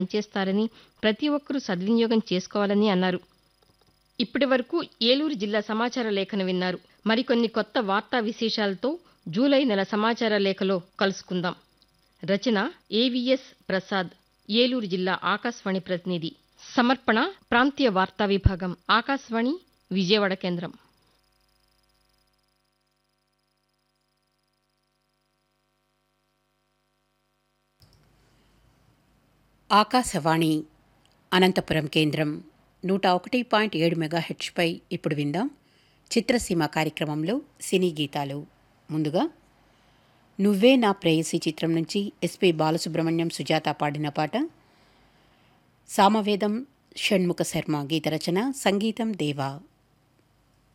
పనిచేస్తారని, ప్రతి ఒక్కరూ సద్వినియోగం చేసుకోవాలని అన్నారు. ఇప్పటివరకు ఏలూరు జిల్లా సమాచార లేఖను విన్నారు. మరికొన్ని కొత్త వార్తా విశేషాలతో జూలై నెల సమాచార లేఖలో కలుసుకుందాం. రచన ఏవిఎస్ ప్రసాద్, ఏలూరు జిల్లా ఆకాశవాణి ప్రతినిధి. సమర్పణ ప్రాంతీయ వార్తా విభాగం, ఆకాశవాణి విజయవాడ కేంద్రం. ఆకాశవాణి అనంతపురం కేంద్రం 101.7 మెగాహెర్ట్జ్పై ఇప్పుడు విందాం చిత్రసీమ కార్యక్రమంలో సినీ గీతాలు. ముందుగా నువ్వే నా ప్రేయసి చిత్రం నుంచి ఎస్పి బాలసుబ్రహ్మణ్యం, సుజాత పాడిన పాట. సామవేదం షణ్ముఖ శర్మ గీత రచన, సంగీతం దేవా.